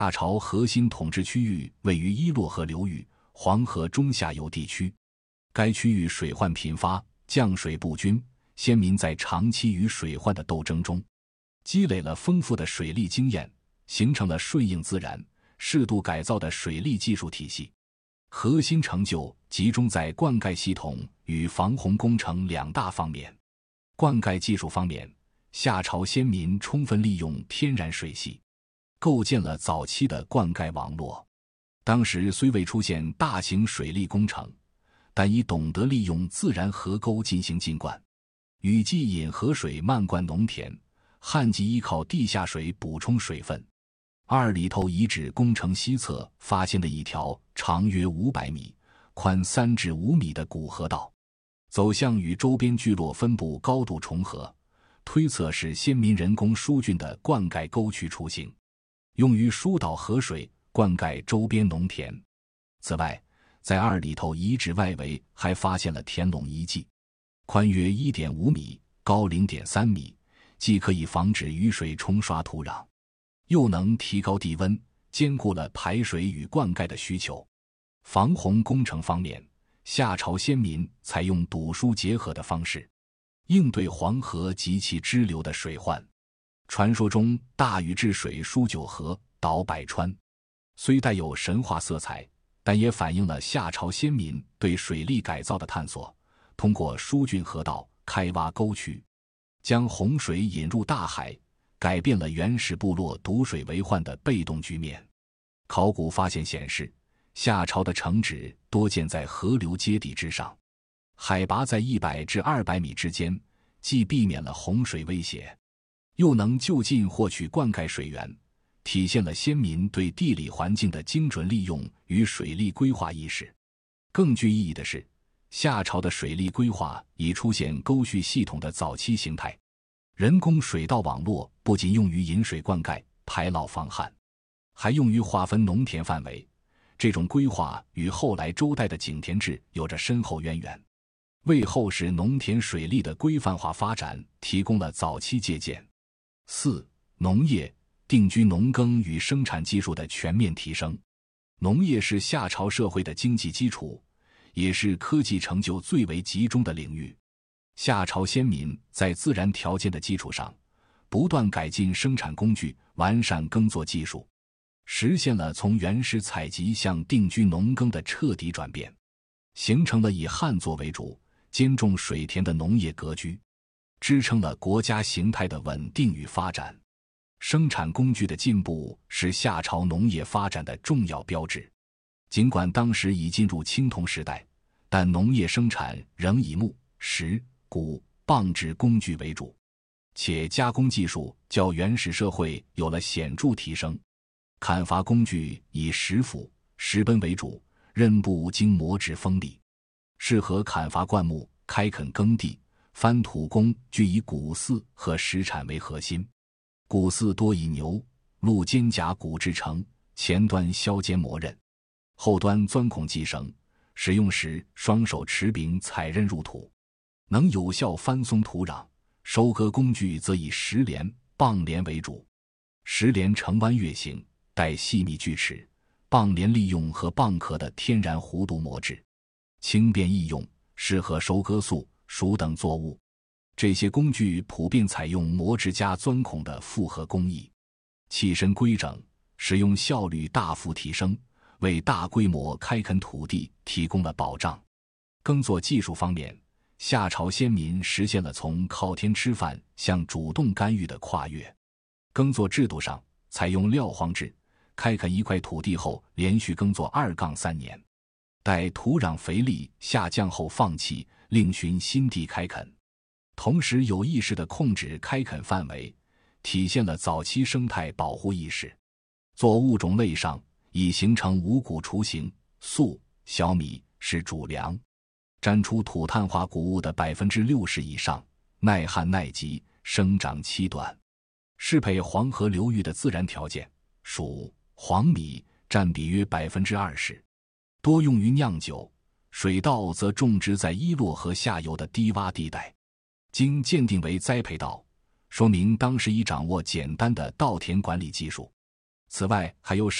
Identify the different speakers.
Speaker 1: 夏朝核心统治区域位于伊洛河流域、黄河中下游地区，该区域水患频发，降水不均，先民在长期与水患的斗争中，积累了丰富的水利经验，形成了顺应自然、适度改造的水利技术体系。核心成就集中在灌溉系统与防洪工程两大方面。灌溉技术方面，夏朝先民充分利用天然水系，构建了早期的灌溉网络。当时虽未出现大型水利工程，但已懂得利用自然河沟进行浸灌。雨季引河水漫灌农田，旱季依靠地下水补充水分。二里头遗址工程西侧发现的一条长约500米、宽3至5米的古河道，走向与周边聚落分布高度重合，推测是先民人工疏浚的灌溉沟渠雏形，用于疏导河水灌溉周边农田。此外，在二里头遗址外围还发现了田垄遗迹，宽约 1.5 米，高 0.3 米，既可以防止雨水冲刷土壤，又能提高地温，兼顾了排水与灌溉的需求。防洪工程方面，夏朝先民采用堵疏结合的方式，应对黄河及其支流的水患。传说中大禹治水疏9河，导百川，虽带有神话色彩，但也反映了夏朝先民对水利改造的探索，通过疏浚河道、开挖沟渠，将洪水引入大海，改变了原始部落堵水为患的被动局面。考古发现显示，夏朝的城址多建在河流阶地之上，海拔在100至200米之间，既避免了洪水威胁，又能就近获取灌溉水源，体现了先民对地理环境的精准利用与水利规划意识。更具意义的是，夏朝的水利规划已出现沟渠系统的早期形态。人工水稻网络不仅用于引水灌溉、排涝防旱，还用于划分农田范围。这种规划与后来周代的井田制有着深厚渊源，为后世农田水利的规范化发展提供了早期借鉴。4. 农业、定居农耕与生产技术的全面提升。农业是夏朝社会的经济基础，也是科技成就最为集中的领域。夏朝先民在自然条件的基础上，不断改进生产工具，完善耕作技术，实现了从原始采集向定居农耕的彻底转变，形成了以旱作为主、兼种水田的农业格局，支撑了国家形态的稳定与发展。生产工具的进步是夏朝农业发展的重要标志。尽管当时已进入青铜时代，但农业生产仍以木、石、钴、棒制工具为主，且加工技术较原始社会有了显著提升。砍伐工具以石斧、石奔为主，刃部经磨制锋利，适合砍伐灌木、开垦耕地。翻土工具以骨耜和石铲为核心，骨耜多以牛、鹿肩胛骨制成，前端削尖磨刃，后端钻孔系绳，使用时双手持柄踩刃入土，能有效翻松土壤。收割工具则以石镰、棒镰为主，石镰呈弯月形，带细密锯齿，棒镰利用和蚌壳的天然弧度磨制，轻便易用，适合收割粟、黍等作物。这些工具普遍采用磨制加钻孔的复合工艺，器身规整，使用效率大幅提升，为大规模开垦土地提供了保障。耕作技术方面，夏朝先民实现了从靠天吃饭向主动干预的跨越。耕作制度上采用撂荒制，开垦一块土地后连续耕作2-3年，待土壤肥力下降后放弃，另寻新地开垦。同时有意识地控制开垦范围，体现了早期生态保护意识。作物种类上已形成五谷雏形，粟、小米是主粮，占出土碳化谷物的60%以上，耐旱耐疾，生长期短，适配黄河流域的自然条件。黍、黄米占比约20%，多用于酿酒。水稻则种植在伊洛河下游的低洼地带，经鉴定为栽培稻，说明当时已掌握简单的稻田管理技术。 此外，还有